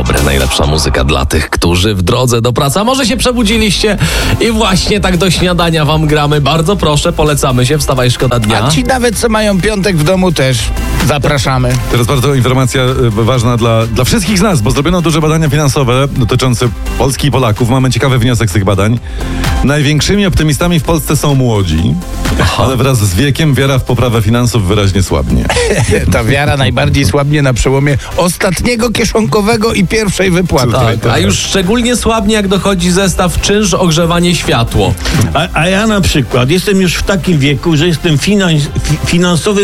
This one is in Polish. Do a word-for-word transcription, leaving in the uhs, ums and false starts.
dobry, najlepsza muzyka dla tych, którzy w drodze do pracy. A może się przebudziliście i właśnie tak do śniadania wam gramy. Bardzo proszę, polecamy się, wstawaj, szkoda dnia. A ci nawet, co mają piątek w domu, też zapraszamy. Teraz bardzo informacja y, ważna dla, dla wszystkich z nas, bo zrobiono duże badania finansowe dotyczące Polski i Polaków. Mamy ciekawy wniosek z tych badań. Największymi optymistami w Polsce są młodzi, Aha. ale wraz z wiekiem wiara w poprawę finansów wyraźnie słabnie. Ta wiara najbardziej słabnie na przełomie ostatniego kieszonkowego i pierwszej wypłaty. Tak, a już szczególnie słabnie, jak dochodzi zestaw czynsz, ogrzewanie, światło. A, a ja na przykład jestem już w takim wieku, że jestem finans, fi, finansowy